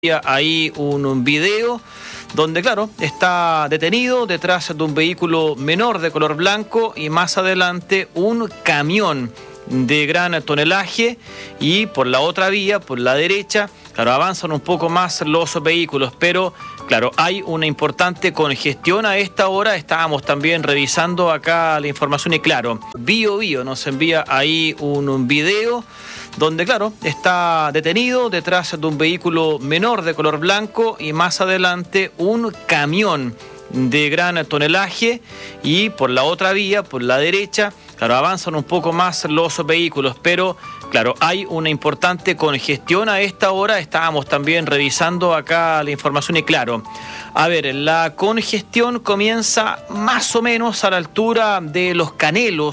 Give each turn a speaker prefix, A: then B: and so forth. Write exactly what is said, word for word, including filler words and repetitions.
A: Ahí un, un video donde, claro, está detenido detrás de un vehículo menor de color blanco y más adelante un camión de gran tonelaje, y por la otra vía, por la derecha, claro, avanzan un poco más los vehículos, pero claro, hay una importante congestión a esta hora. Estábamos también revisando acá la información y claro, Bio Bio nos envía ahí un, un video donde, claro, está detenido detrás de un vehículo menor de color blanco y más adelante un camión de gran tonelaje, y por la otra vía, por la derecha, claro, avanzan un poco más los vehículos, pero claro, hay una importante congestión a esta hora. Estábamos también revisando acá la información y claro, a ver, la congestión comienza más o menos a la altura de Los Canelos.